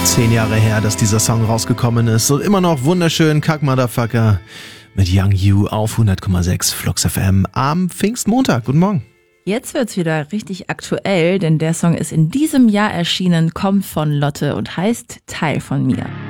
10 Jahre her, dass dieser Song rausgekommen ist und immer noch wunderschön. Kack Motherfucker mit Young You auf 100,6 Flux FM am Pfingstmontag. Guten Morgen. Jetzt wird's wieder richtig aktuell, denn der Song ist in diesem Jahr erschienen, kommt von Lotte und heißt Teil von mir.